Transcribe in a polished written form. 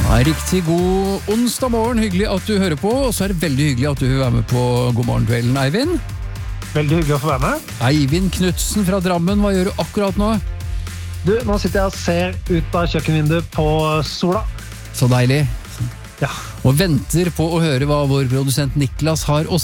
Ja, riktig god onsdag morgen, hyggelig at du hører på, og så det veldig hyggelig at du vil være med på God morgen kvelden, Eivind. Veldig hyggelig å få være med. Eivind Knudsen fra Drammen, hva gjør du akkurat nå? Du, nå sitter jeg og ser ut av kjøkkenvinduet på sola. Så deilig. Ja. Og venter på å høre hva vår produsent Niklas har å